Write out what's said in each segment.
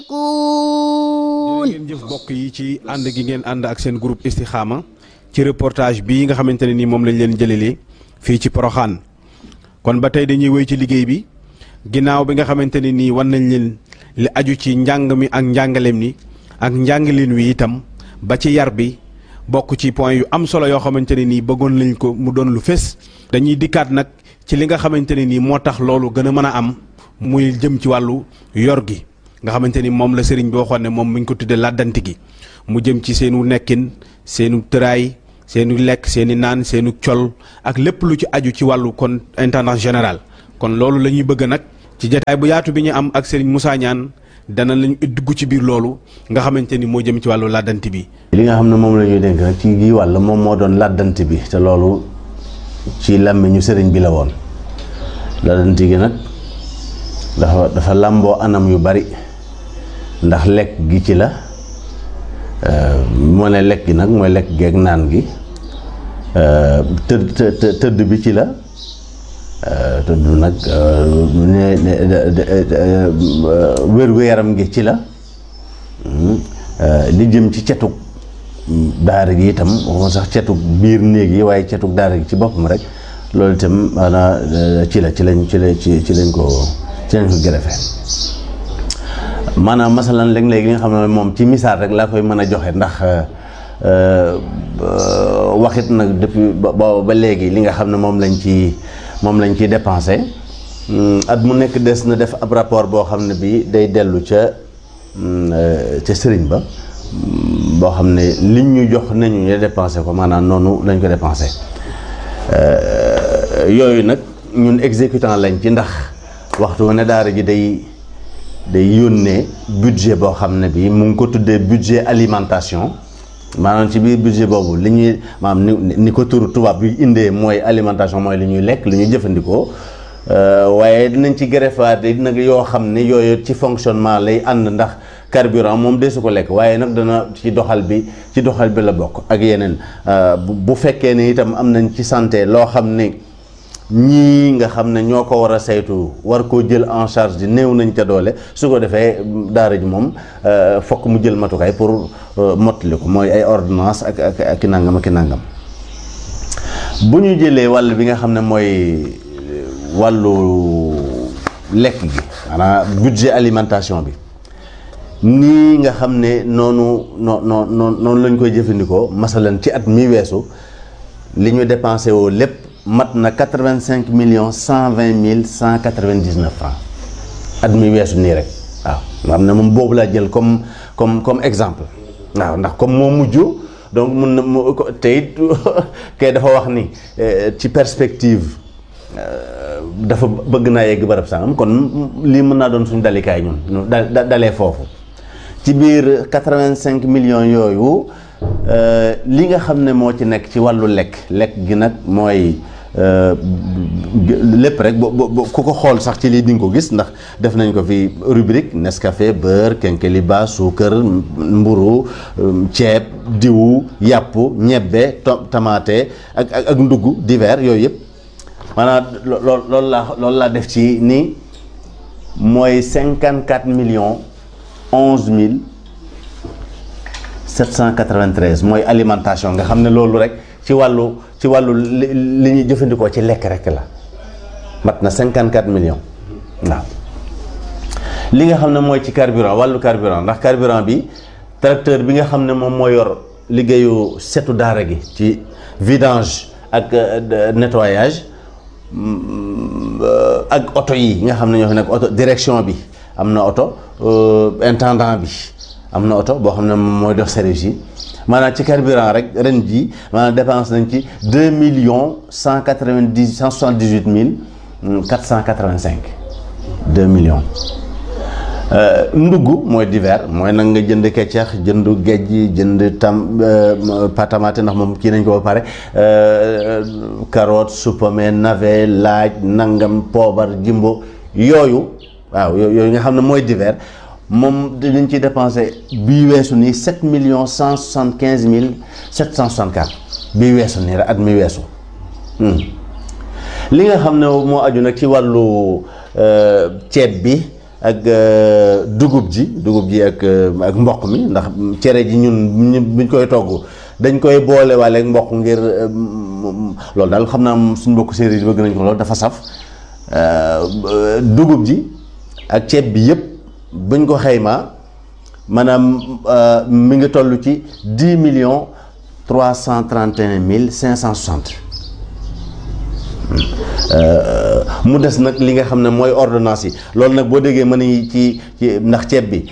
ngeen jëf mbokk yi ci ànd gi ngeen ànd ak seen groupe Istikhama ci reportage bii nga xamante ne nii moom lañ leen jëlelee fii ci Porokhane. kon ba tey dañuy wéy ci liggéey bi ginnaaw bi nga xamante ne nii wan nañ leen li aju ci njàng mi ak njàngaleem ni ak njàngaleen wi itam ba ci yar bi bokk ci point yu am solo yoo xamante ne nii bëggoon lañ ko mu doon lu fés. dañuy dikkaat nag ci li nga xamante ne nii moo tax loolu gën a mën a am muy jëm ci wàllu yor gi nga xamante ni moom la sëriñ bi waxoon ne moom mi ngi ko tuddee làddanti gi mu jëm ci seenu nekkin seenu tëraay seenu lekk seeni naan seenu col ak lépp lu ci aju ci wàllu kon intendant général. kon loolu la ñuy bëgg nag ci jataay bu yaatu bi ñu am ak sëriñ Moussa Niane dana lañu dugg ci biir loolu nga xamante ni moo jëm ci wàllu làddanti bi. li nga xam ne moom la ñuy dénk nag ci gi wàll moom moo doon làddanti bi te loolu ci làmmiñu sëriñ bi la woon. làddanti gi nag dafa làmboo anam yu bari ndax lekk gi ci la moo ne lekk gi nag mooy lekk geeg naan gi tëdd bi ci la tëdd nag wér-gu-yaram gi ci la li jëm ci cetug daara gi itam waxuma sax cetug biir néeg yi waaye cetug daara gi ci boppam rek loolu itam maanaam ci lañ ko gërëfe maanaam masalan léeg-léeg li nga xam ne moom ci misaal rek laa koy mën a joxe ndax waxit nag depuis ba léegi li nga xam ne moom lañ ciy dépensé at mu nekk des na def ab rapport boo xam ne bi day dellu ca sëriñ ba boo xam ne liñ ñu jox nañu ñu dépensé ko maanaam noonu lañ ko dépensé yooyu nag ñun exécutant lañ ci ndax waxtu ne daara ji day yónnee budget boo xam ne bi mu ngi ko tuddee budget alimentation maanaam ci biir budget boobu li ñuy maanaam ni ko turu tubaab bi indee mooy alimentation mooy li ñuy lekk li ñuy jëfandikoo waaye dinañ ci greffaat nag yoo xam ne yooyu ci fonctionnement lay ànd ndax carburant moom desu ko lekk waaye nag dana ci doxal bi la bokk ak yeneen bu fekkee ne itam am nañ ci santé loo xam ne ñii nga xam ne ñoo ko war a saytu war koo jël en charge di néew nañ ca doole su ko defee daara ji moom fokk mu jël matukaay pour mottali ko mooy ay ordonnance ak nangam ak nangam. bu ñu jëlee wàll bi nga xam ne mooy wàllu lekk gi maanaam budget alimentation bi nii nga xam ne noonu lañ koy jëfandikoo masalan ci at mi weesu li ñu dépensé woo lépp mat na 85 millions 120 mille 199 francs at mi weesu nii rek waaw nga xam ne moom boobu laa jël comme exemple waaw ndax comme moo mujj donc mun na te it kay dafa wax ni ci perspective dafa bëgg naa yegg barab sangam kon lii mën naa doon suñu dalikaay ñun dalee foofu ci biir 85 millions yooyu li nga xam ne moo ci nekk ci wàllu lekk gi nag mooy lépp rek ku ko xool sax ci lii di nga ko gis ndax def nañ ko fi rubrique Nescafé beurre kenkeliba suukar mburu ceeb diwu yàpp ñebbe tamaate ak ndugg divers yooyu yëpp maanaam loolu laa def ci ni mooy 54 millions 11 mille 793 mooy alimentation nga xam ne loolu rek ci wàllu li ñuy jëfandikoo ci lekk rek la mat na 54 millions waaw. li nga xam ne mooy ci carburant wàllu carburant ndax carburant bi tracteur bi nga xam ne moom moo yor liggéeyu setu daara gi ci vidange ak nettoyage ak oto yi nga xam ne ñoo fi nekk oto direction bi am na oto intendant bi am na oto boo xam ne mooy dox service yi maanaam ci carburant rek ren ji maanaam dépense nañ ci 2 millions 178 mille 485 2 millions. ndugg mooy divers mooy nag nga jënd keccax jënd géej jënd patamate ndax moom kii nañ ko ba pare carotte supame navet laaj nangam poobar jimbo yooyu waaw yooyu nga xam ne mooy divers moom dañ ciy dépensé bii weesu nii 7 millions 175 mille 764 bii weesu nii rek at mi weesu li nga xam ne moo aju nag ci wàllu ceeb bi ak dugub ji ak mboq mi ndax cere ji ñun buñ koy togg dañ koy boole waale ak mboq ngir loolu daal xam naa suñ mbokk séeréer yi bëgg nañ ko loolu dafa saf dugub ji ak ceeb bi yëpp buñ ko xaymaa maanaam mi ngi toll ci 10,331,560 mu des nag li nga xam ne mooy ordonnance yi loolu nag boo déggee mën nañu ci ndax ceeb bi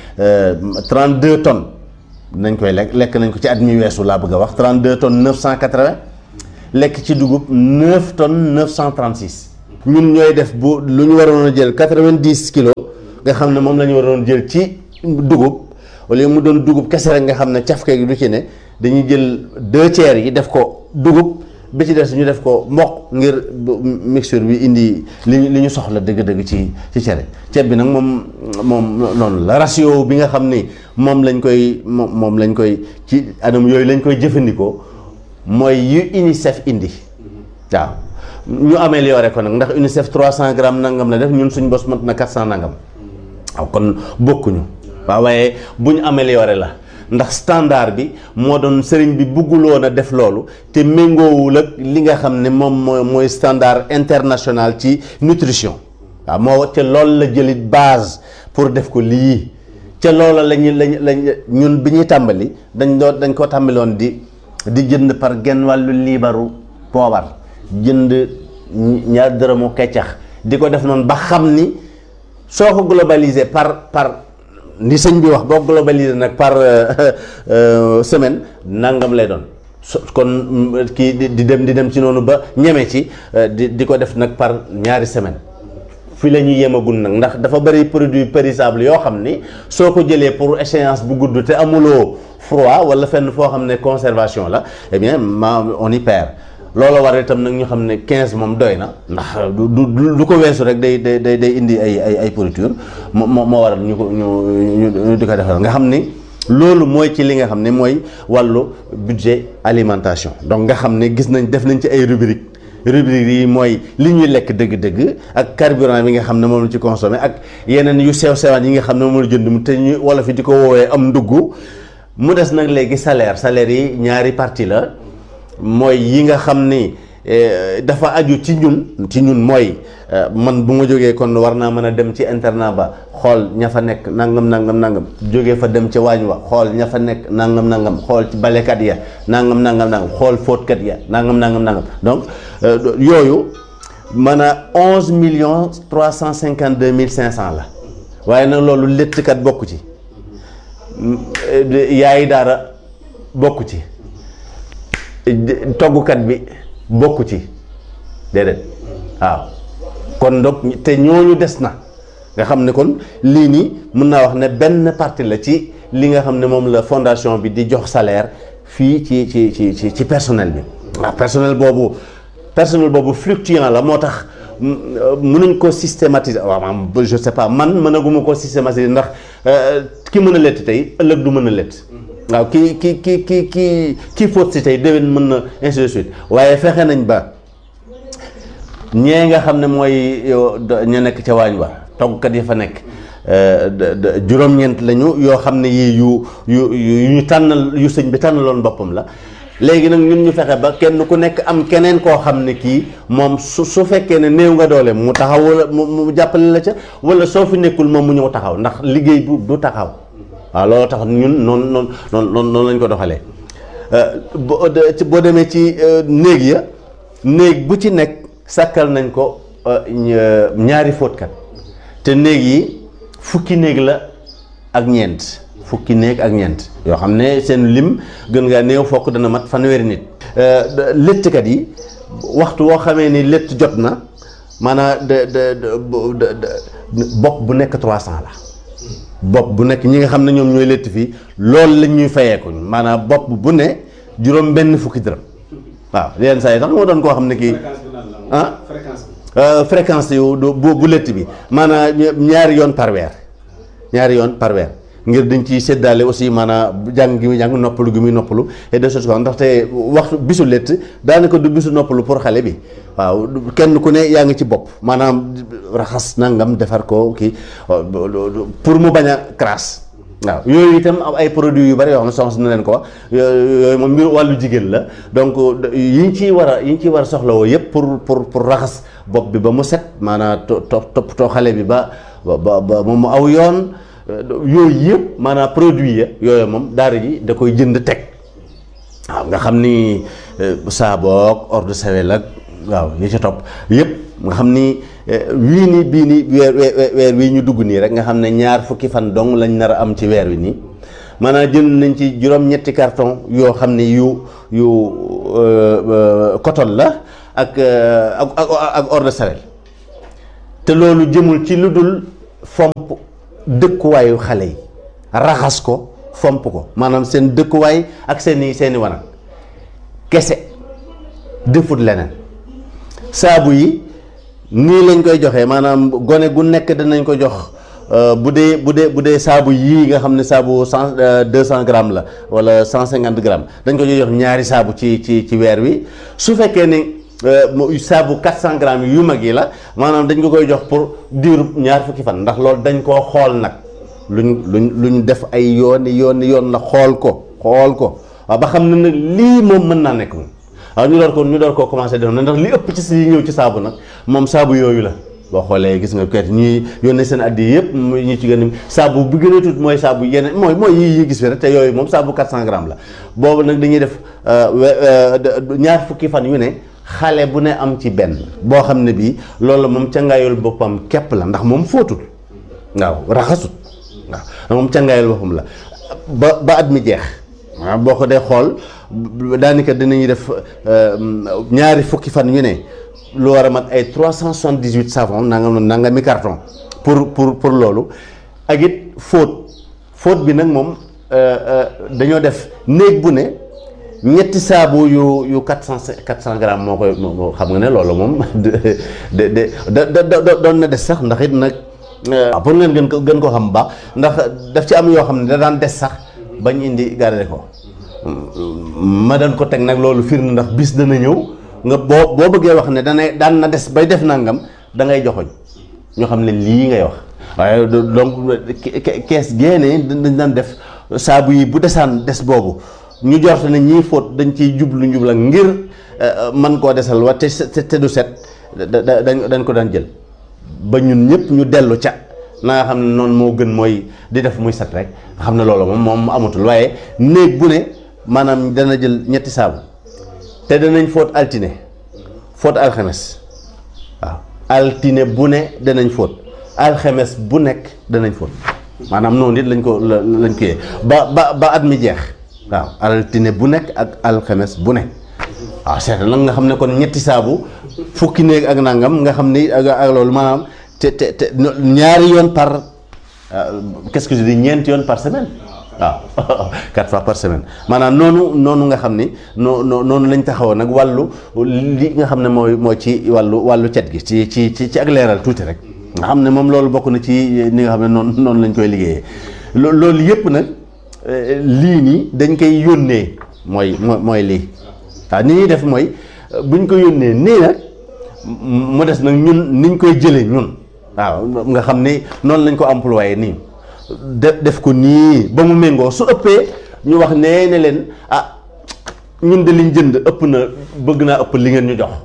32 tonnes nañ koy lekk nañ ko ci at mi weesu laa bëgg a wax 32 tonnes 980 lekk ci dugub 9 tonnes 936 ñun ñooy def bu lu ñu waroon a jël 90 kilos nga xam ne moom la ñu waroon jël ci dugub wala mu doon dugub kese rek nga xam ne cafke gi du ci ne dañuy jël 2 tiers yi def ko dugub bi ci des ñu def ko mboq ngir mixture bi indi li ñu soxla dëgg-dëgg ci cere ceeb bi nag moom noonu la ratio bi nga xam ni moom lañ koy ci anam yooyu lañ koy jëfandikoo mooy yu UNICEF indi waaw ñu amélioré ko nag ndax UNICEF 300 grammes nangam la def ñun suñ bos mat na 400 nangam waaw kon bokkuñu waaw waaye bu ñu amélioré la ndax standard bi moo doon sëriñ bi bugguloon a def loolu te méngoowul ak li nga xam ne moom mooy standard international ci nutrition waaw moo te loolu la jëlit base pour def ko lii ca loola lañ ñun bi ñuy tàmbali dañ ko tàmbaloon di jënd par genn wàllu liibaru poobar jënd ñaar dërëmu keccax di ko def noonu ba xam ni soo ko globalisé par ni sëñ bi wax boo globalisé nag par semaine nangam lay doon kon kii di dem ci noonu ba ñeme ci di ko def nag par ñaari semaine fi la ñuy yemagul nag ndax dafa bëri produit périssable yoo xam ni soo ko jëlee pour échéance bu gudd te amuloo froid wala fenn foo xam ne conservation la eh bien on y perd loolu war itam nag ñu xam ne 15 moom doy na ndax du ko weesu rek day indi ay pourriture moo waral ñu di ko defal nga xam ni loolu mooy ci li nga xam ne mooy wàllu budget alimentation donc nga xam ne gis nañ def nañ ci ay rubrique yi mooy li ñuy lekk dëgg-dëgg ak carburant bi nga xam ne moom la ci consommé ak yeneen yu sew-sewaan yi nga xam ne moom la jënd mu te ñu wala fi di ko woowee am ndugg mu des nag léegi salaire yi ñaari partie la mooy yi nga xam ni dafa aju ci ñun mooy man bu ma jógee kon war naa mën a dem ci internat ba xool ña fa nekk nangam jógee fa dem ca waañ wa xool ña fa nekk nangam xool ci balekat ya nangam xool fóotkat ya nangam donc yooyu mën a 11,352,500 la waaye nag loolu léttkat bokku ci yaayi daara bokku ci toggukat bi bokku ci déedéet waaw kon donc te ñooñu des na nga xam ne kon lii nii mën naa wax ne benn partie la ci li nga xam ne moom la fondation bi di jox salaire fii ci personnel bi waaw personnel boobu fluctuant la moo tax mënuñ ko systématiser waaw je sais pas man mënaguma ko systématiser ndax ki mën a lett tey ëllëg du mën a lett waaw kii fóot si tey déwén mën na ainsi de suite waaye fexe nañ ba ñee nga xam ne mooy ña nekk ca waañ wa toggkat yi fa nekk juróom-ñeent lañu yoo xam ne yii yu ñu tànnal yu sëñ bi tànnaloon boppam la léegi nag ñun ñu fexe ba kenn ku nekk am keneen koo xam ne kii moom su fekkee ne néew nga doole mu taxaw wala mu jàppale la ca wala soo fi nekkul moom mu ñëw taxaw ndax liggéey du taxaw waaw loolu tax ñun noonu lañ ko doxalee boo demee ci néeg bu ci nekk sàkkal nañ ko ñaari fóotkat te néeg yi fukki néeg la ak ñeent yoo xam ne seen lim gën ngaa néew fokk dana mat fanweeri nit léttkat yi waxtu woo xamee ni létt jot na maanaam bopp bu nekk 300 la bopp bu nekk ñi nga xam ne ñoom ñooy létt fii loolu lañ ñuy fayeeku maanaam bopp bu ne juróom benn fukki dërëm waaw yenn saa yi tax moo doon koo xam ne kii fréquence yu bu létt bi maanaam ñaari yoon par weer ngir dañ ciy séddaale aussi maanaam jàng gi muy jàng noppalu gi muy noppalu et de choses comme ndaxte waxtu bisu létt daanaka du bisu noppalu pour xale bi waaw kenn ku ne yaa ngi ci bopp maanaam raxas nangam defar ko kii pour mu bañ a crasse waaw yooyu itam am ay produits yu bari yoo xam ne soxna na leen ko wax yooyu moom mbir wàllu jigéen la donc yi ñu ciy war a soxlawoo yëpp pour raxas bopp bi ba mu set maanaam toppatoo xale bi ba moom mu aw yoon yooyu yëpp maanaam produit ya yooyu moom daara ji da koy jënd teg waaw nga xam ni saaboog eau de Javel ak waaw yi ca topp yëpp nga xam ni wii nii bii nii weer wii ñu dugg nii rek nga xam ne 2 fukki fan dong lañ nar a am ci weer wi nii maanaam jënd nañ ci juróom-ñetti carton yoo xam ne yu coton la ak eau de Javel te loolu jëmul ci lu dul fomp dëkkuwaayu xale yi raxas ko fomp ko maanaam seen dëkkuwaay ak seeni wanag kese defut leneen saabu yi nii lañ koy joxee maanaam gone gu nekk danañ ko jox bu dee saabu yii nga xam ne saabu 200 grammes la wala 150 grammes dañ ko jox 2 saabu ci weer wi su fekkee ni saabu 400 grammes yu mag yi la maanaam dañ ko koy jox pour diiru 2 fukki fan ndax loolu dañ koo xool nag luñ def ay yoon la xool ko waaw ba xam ne nag lii moom mën naa nekk moom waaw ñu door koo commencé def na ndax li ëpp ci si ñëw ci saabu nag moom saabu yooyu la boo xoolee gis nga kayit ñuy yónnee seen addi yëpp ñu ci gën a saabu bi gën a tuut mooy saabu yeneen mooy yi gis fi rek te yooyu moom saabu 400 grammes la boobu nag dañuy def 2 fukki fan yu ne xale bu ne am ci benn boo xam ne bii loolu moom cangaayul boppam képp la ndax moom fóotul waaw raxasut waaw moom cangaayul boppam la ba at mi jeex waaw boo ko dee xool daanaka dinañuy def 2 fukki fan yu ne lu war a mat ay 378 savon nangami carton pour loolu ak it fóot bi nag moom dañoo def néeg bu ne ñetti saabu yu 400 grammes moo koy xam nga ne loolu moom doon na des sax ndax it nag pour ngeen gën ko xam baax ndax daf ci am yoo xam ne da daan des sax bañ indi garder ko ma daan ko teg nag loolu firnde ndax bis dana ñëw nga boo bëggee wax ne daan na des bay def nangam da ngay joxoñ ñoo xam ne lii ngay wax waaye donc kees génne dañ daan def saabu yi bu desaan des boobu ñu jorte ne ñii fóot dañ ciy njubla ngir man koo desal wa te du set dañ ko daan jël ba ñun ñëpp ñu dellu ca na nga xam ne noonu moo gën mooy di def muy set rek nga xam ne loolu moom amatul waaye néeg bu ne maanaam dana jël ñetti saabu te danañ fóot altine fóot alxames waaw altine bu ne danañ fóot alxames bu nekk danañ fóot maanaam noonu it lañ ko yee ba at mi jeex waaw altine bu nekk ak alxames bu ne waaw seet nag nga xam ne kon ñetti saabu fukki néeg ak nangam nga xam ni ak loolu maanaam te 2 yoon par qu'est-ce que je dis 4 yoon par semaine waaw 4 fois par semaine maanaam noonu nga xam ni noonu lañ taxawoon nag wàllu li nga xam ne mooy ci wàllu cet gi ci ak leeral tuuti rek nga xam ne moom loolu bokk na ci ni nga xam ne noonu lañ koy liggéeyee loolu yëpp nag lii nii dañ koy yónnee mooy lii waaw ni ñuy def mooy buñ ko yónnee nii nag mu des nag ñun niñ koy jëlee ñun waaw nga xam ni noonu lañ ko employé nii def ko nii ba mu méngoo su ëppee ñu wax ne leen ñun de liñ jënd ëpp na bëgg naa ëpp li ngeen ñu jox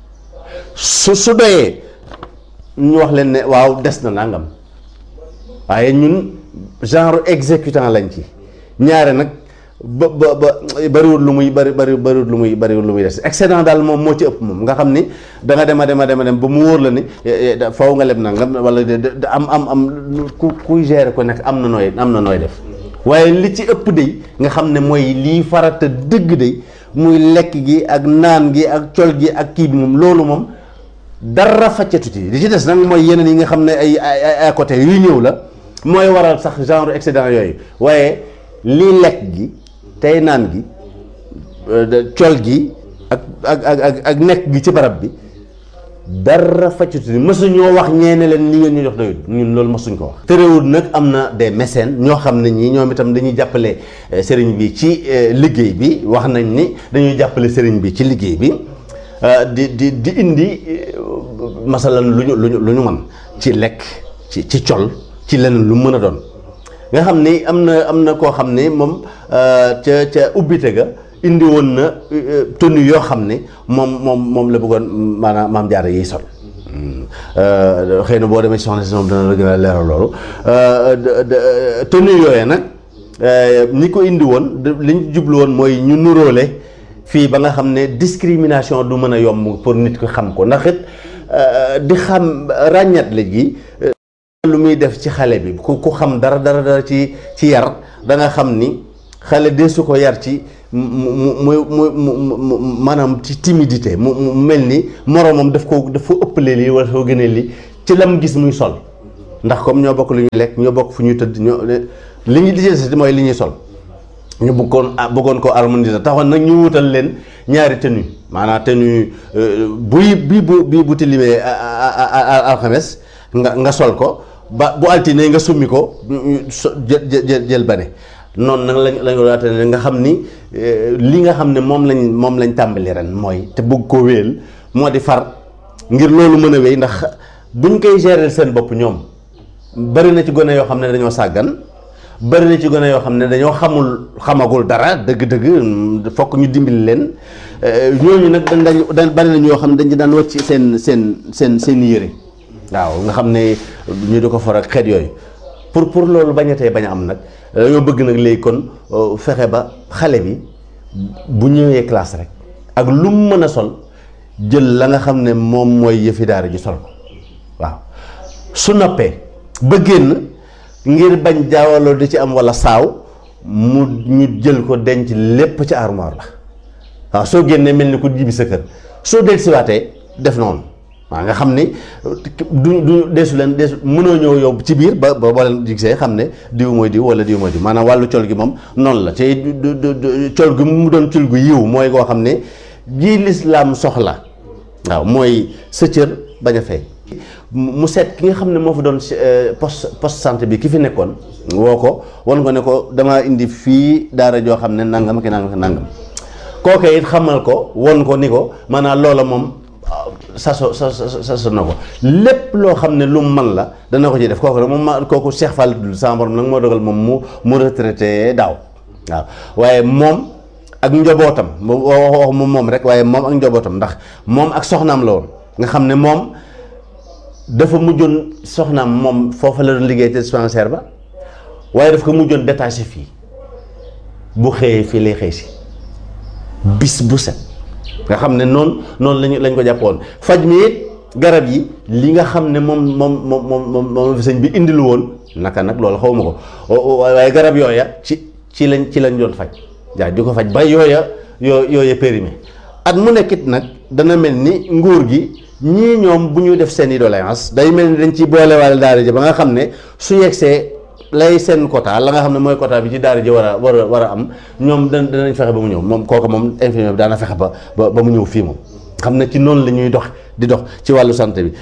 su doyee ñu wax leen ne waaw des na nangam waaye ñun genre exécutant lañ ci ñaare nag ba bariwul lu muy des excédent daal moom moo ci ëpp moom nga xam ni da nga dem ba mu wóor la ni faw nga leb nangam wala am kuy gérer ko nekk am na nooy def waaye li ci ëpp day nga xam ne mooy lii farata dëgg day muy lekk gi ak naan gi ak col gi ak kii bi moom loolu moom dara faccatu ci li ci des nag mooy yeneen yi nga xam ne ay à côté yuy ñëw la mooy waral sax genre excédent yooyu waaye lii lekk gi tey naan gi col gi ak nekk gi ci barab bi dara faccuti ni mësuñoo wax ñeene leen li ngeen ñu jox doyut ñun loolu mësuñ ko wax. terewul nag am na des mécènes ñoo xam ne ñii ñoom itam dañuy jàppale sëriñ bi ci liggéey bi wax nañ ni dañuy jàppale sëriñ bi ci liggéey bi di indi masalan lu ñu mën ci lekk ci col ci leneen lu mën a doon nga xam ni am na koo xam ne moom ca ubbite ga indi woon na tenue yoo xam ne moom la bëggoon maanaam maam jaara yiy sol xëy na boo demee ci soxna si moom dana la gën a leeral loolu tenue yooyee nag ñi ko indi woon li ñu jublu woon mooy ñu nuróole fii ba nga xam ne discrimination du mën a yomb pour nit ko xam ko ndax it di xam ràññat la gi lu muy def ci xale bi ku xam dara ci yar da nga xam ni xale de su ko yar ci mu maanaam ci timidité mu mel ni moroomam daf ko ëppalee lii wala soo gënee lii ci lam gis muy sol ndax comme ñoo bokk lu ñuy lekk ñoo bokk fu ñuy tëdd li ñu lijjanti mooy li ñuy sol ñu bëggoon ko harmoniser taxoon nag ñu wutal leen ñaari tenue maanaam tenue bii bu tilimee alxames nga sol ko ba bu altine nga summi ko jël bane noonu nag lañ ko laata ne nga xam ni li nga xam ne moom lañ tàmbali ren mooy te bëgg ko wéel moo di far ngir loolu mën a wéy ndax buñ koy gérer seen bopp ñoom bari na ci gone yoo xam ne dañoo sàggan bari na ci gone yoo xam ne dañoo xamagul dara dëgg-dëgg fokk ñu dimbali leen ñooñu nag dañ bari na ñoo xam ne dañ ci daan wàcc seen yére waaw nga xam ne ñu di ko for ak xeet yooyu pour loolu bañatee bañ a am nag dañoo bëgg nag léegi kon fexe ba xale bi bu ñëwee classe rek ak lu mu mën a sol jël la nga xam ne moom mooy yëfi daara ji sol ko waaw su noppee ba génn ngir bañ jaawaloo di ci am walla saaw ñu jël ko denc lépp ci armoire la waaw soo génnee mel ni ku jibi sa kër soo dellusiwaatee def noonu waaw nga xam ni du deesu mënoo ñëw yow ci biir ba boo leen gisee xam ne diw mooy diw wala diw mooy diw maanaam wàllu col gi moom noonu la te col gi mu doon col gu yiw mooy koo xam ne ji lislaam soxla waaw mooy sa cër bañ a feeñ mu seet ki nga xam ne moo fa doon poste santé bi ki fi nekkoon woo ko wan ko ne ko damaa indi fii daara joo xam ne nangam ak nangam kooke it xamal ko won ko ni ko maanaam loola moom saso na ko lépp loo xam ne lu mu man la dana ko ci def kooku nag moom kooku Cheikh Fall dul sama borom nag moo dogal moom mu retraité daaw waaw waaye moom ak njobootam wax moom rek waaye moom ak njobootam ndax moom ak soxnaam la woon nga xam ne moom dafa mujjoon soxnaam moom foofa la doon liggéey te dispensaire ba waaye daf ko mujjoon détaché fii bu xëyee fii lay xëy si bis bu set nga xam ne noonu lañ ko jàppoon faj mi it garab yi li nga xam ne moom sëñ bi indilu woon naka nag loolu xaw ma ko waaye garab yooya ci lañ doon faj jaa di ko faj ba yooya périmé at mu nekkit nag dana mel ni nguur gi ñii ñoom bu ñu def seen i doléance day mel ni dañ ci boolewaale daara ji ba nga xam ne su yegsee lay seen quota la nga xam ne mooy quota bi ci daara ji war a am ñoom danañ fexe ba mu ñëw moom kooku moom infirmier bi daana fexe ba mu ñëw fii moom xam ne ci noonu la ñuy dox ci wàllu santé bi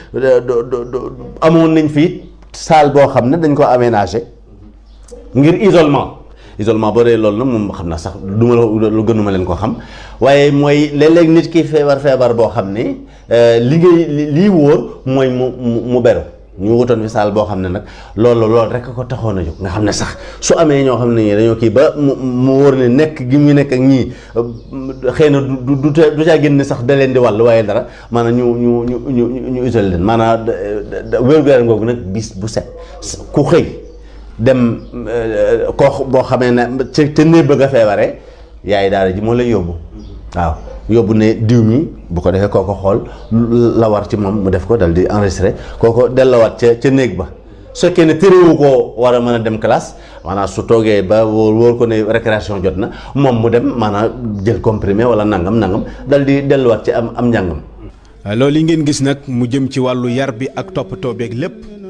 amoon nañ fii salle boo xam ne dañ ko aménagé ngir isolement boo dee loolu nag moom xam naa sax duma lu gënuma leen ko xam waaye mooy léeg-léeg nit ki feebar boo xam ne lii wóor mooy mu beru ñu wutoon fi saal boo xam ne nag loolu rek ko taxoon a jóg nga xam ne sax su amee ñoo xam ne ñii dañoo kii ba mu wóor ne nekk gi ñu nekk ak ñii xëy na du caa génn sax da leen di wàll waaye dara maanaam ñu isolé leen maanaam wér-gu-yaram googu nag bis bu set ku xëy dem koo boo xamee ne ca néeg bëgg a feebaree yaay daara ji moo lay yóbbu waaw yóbbu ne diw mi bu ko defee kooko xool la war ci moom mu def ko dal di enregistré kooko dellawaat ca néeg ba su fekkee ne téréwu koo war a mën a dem classe maanaam su toogee ba wóor ko ne récréation jot na moom mu dem maanaam jël comprimé wala nangam dal di delluwaat ci am njàngam. loolu yi ngeen gis nag mu jëm ci wàllu yar bi ak toppatoo beeg lépp